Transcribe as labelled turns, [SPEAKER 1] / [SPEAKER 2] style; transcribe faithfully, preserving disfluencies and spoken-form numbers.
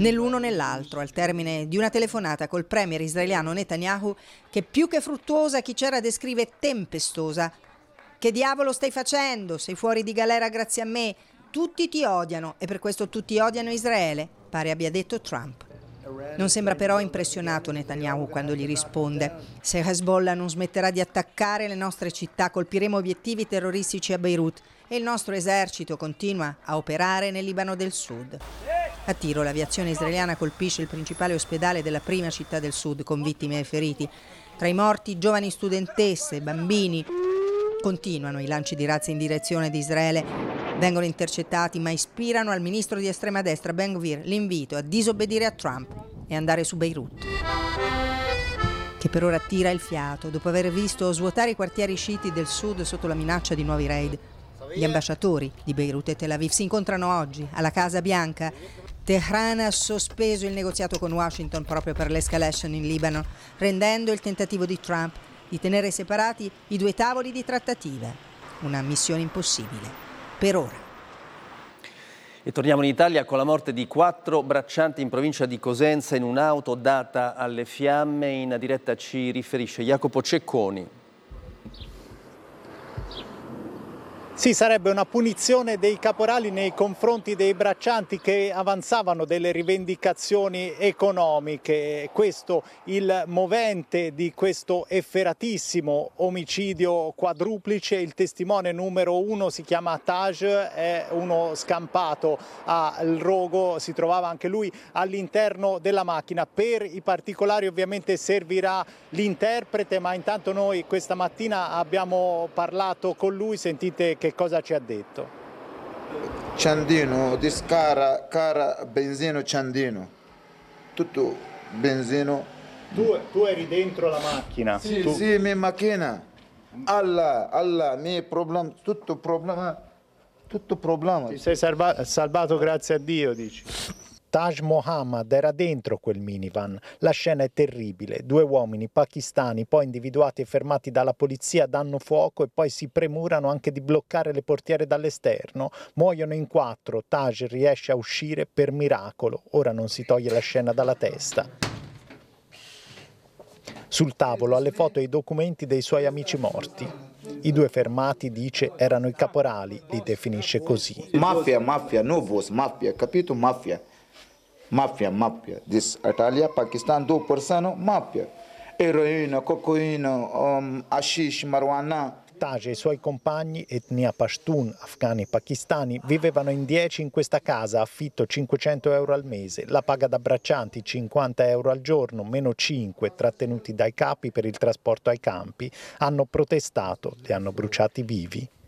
[SPEAKER 1] né l'uno né l'altro, al termine di una telefonata col premier israeliano Netanyahu, che più che fruttuosa chi c'era descrive tempestosa. Che diavolo stai facendo? Sei fuori di galera grazie a me. Tutti ti odiano e per questo tutti odiano Israele, pare abbia detto Trump. Non sembra però impressionato Netanyahu quando gli risponde: se Hezbollah non smetterà di attaccare le nostre città, colpiremo obiettivi terroristici a Beirut e il nostro esercito continua a operare nel Libano del Sud. A tiro l'aviazione israeliana colpisce il principale ospedale della prima città del Sud con vittime e feriti. Tra i morti giovani studentesse, bambini. Continuano i lanci di razzi in direzione di Israele, vengono intercettati ma ispirano al ministro di estrema destra Ben Gvir l'invito a disobbedire a Trump e andare su Beirut, che per ora tira il fiato dopo aver visto svuotare i quartieri sciiti del sud sotto la minaccia di nuovi raid. Gli ambasciatori di Beirut e Tel Aviv si incontrano oggi alla Casa Bianca. Teheran ha sospeso il negoziato con Washington proprio per l'escalation in Libano, rendendo il tentativo di Trump di tenere separati i due tavoli di trattativa. Una missione impossibile, per ora.
[SPEAKER 2] E torniamo in Italia con la morte di quattro braccianti in provincia di Cosenza in un'auto data alle fiamme. In diretta ci riferisce Jacopo Cecconi.
[SPEAKER 3] Sì, sarebbe una punizione dei caporali nei confronti dei braccianti che avanzavano delle rivendicazioni economiche. Questo il movente di questo efferatissimo omicidio quadruplice. Il testimone numero uno si chiama Taj, è uno scampato al rogo, si trovava anche lui all'interno della macchina. Per i particolari ovviamente servirà l'interprete, ma intanto noi questa mattina abbiamo parlato con lui, sentite che cosa ci ha detto.
[SPEAKER 4] Ciandino, dis cara, cara benzino Ciandino, tutto benzino.
[SPEAKER 3] Tu, tu eri dentro la macchina?
[SPEAKER 4] Sì,
[SPEAKER 3] tu...
[SPEAKER 4] sì, mia macchina. Allah, Allah, mio problema, tutto problema, tutto problema.
[SPEAKER 3] Ti sei salva- salvato grazie a Dio, dici? Taj Mohammad era dentro quel minivan. La scena è terribile. Due uomini pakistani, poi individuati e fermati dalla polizia, danno fuoco e poi si premurano anche di bloccare le portiere dall'esterno. Muoiono in quattro. Taj riesce a uscire per miracolo. Ora non si toglie la scena dalla testa. Sul tavolo ha le foto e i documenti dei suoi amici morti. I due fermati, dice, erano i caporali. Li definisce così.
[SPEAKER 4] Mafia, mafia, no vos, mafia, capito? Mafia. Mafia, mafia, this Italia, Pakistan, due persone, mafia, eroina, cocaina, um, hashish, marijuana.
[SPEAKER 3] Taj e i suoi compagni, etnia Pashtun, afghani e pakistani, vivevano in dieci in questa casa, affitto cinquecento euro al mese, la paga da braccianti cinquanta euro al giorno, meno cinque, trattenuti dai capi per il trasporto ai campi, hanno protestato, li hanno bruciati vivi.